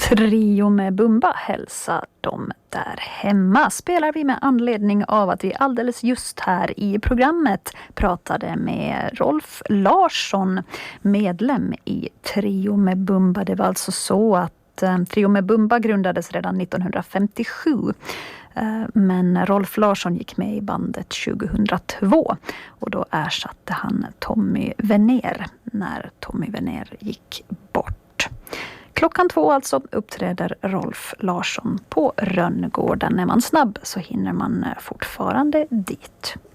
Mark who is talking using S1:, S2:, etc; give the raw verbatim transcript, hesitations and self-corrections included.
S1: Trio med Bumba hälsa dem där hemma spelar vi med anledning av att vi alldeles just här i programmet pratade med Rolf Larsson, medlem i Trio med Bumba. Det var alltså så att eh, Trio med Bumba grundades redan nittonhundrafemtiosju. Men Rolf Larsson gick med i bandet tjugohundratvå och då ersatte han Tommy Vener när Tommy Vener gick bort. Klockan två alltså uppträder Rolf Larsson på Rönngården. Är man snabb så hinner man fortfarande dit.